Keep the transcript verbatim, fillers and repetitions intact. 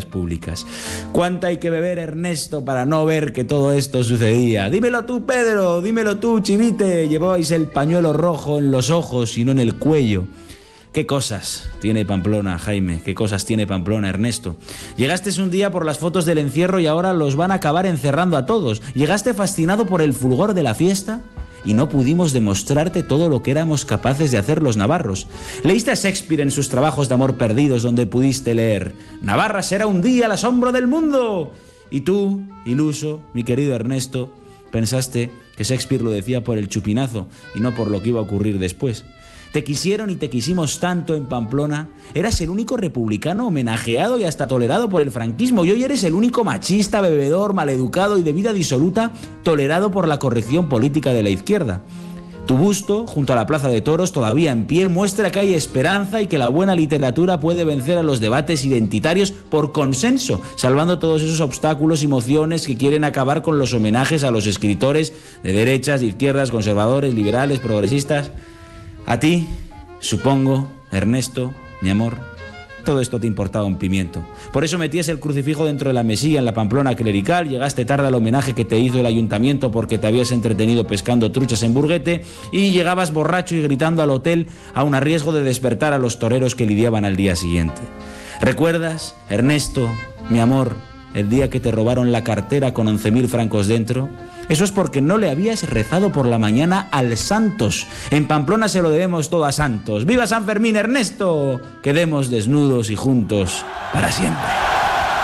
públicas. ¿Cuánto hay que beber, Ernesto, para no ver que todo esto sucedía? Dímelo tú, Pedro, dímelo tú, Chivite. Llevabais el pañuelo rojo en los ojos y no en el cuello. ¿Qué cosas tiene Pamplona, Jaime? ¿Qué cosas tiene Pamplona, Ernesto? Llegaste un día por las fotos del encierro y ahora los van a acabar encerrando a todos. Llegaste fascinado por el fulgor de la fiesta y no pudimos demostrarte todo lo que éramos capaces de hacer los navarros. Leíste a Shakespeare en sus trabajos de amor perdidos, donde pudiste leer: Navarra será un día el asombro del mundo. Y tú, iluso, mi querido Ernesto, pensaste que Shakespeare lo decía por el chupinazo y no por lo que iba a ocurrir después. Te quisieron y te quisimos tanto en Pamplona. Eras el único republicano homenajeado y hasta tolerado por el franquismo. Y hoy eres el único machista, bebedor, maleducado y de vida disoluta tolerado por la corrección política de la izquierda. Tu busto, junto a la Plaza de Toros, todavía en pie, muestra que hay esperanza y que la buena literatura puede vencer a los debates identitarios por consenso, salvando todos esos obstáculos y mociones que quieren acabar con los homenajes a los escritores de derechas, de izquierdas, conservadores, liberales, progresistas. A ti, supongo, Ernesto, mi amor, todo esto te importaba un pimiento. Por eso metías el crucifijo dentro de la mesilla en la Pamplona clerical, llegaste tarde al homenaje que te hizo el ayuntamiento porque te habías entretenido pescando truchas en Burguete y llegabas borracho y gritando al hotel aun a riesgo de despertar a los toreros que lidiaban al día siguiente. ¿Recuerdas, Ernesto, mi amor, el día que te robaron la cartera con once mil francos dentro? Eso es porque no le habías rezado por la mañana al Santos. En Pamplona se lo debemos todo a Santos. ¡Viva San Fermín, Ernesto! Quedemos desnudos y juntos para siempre.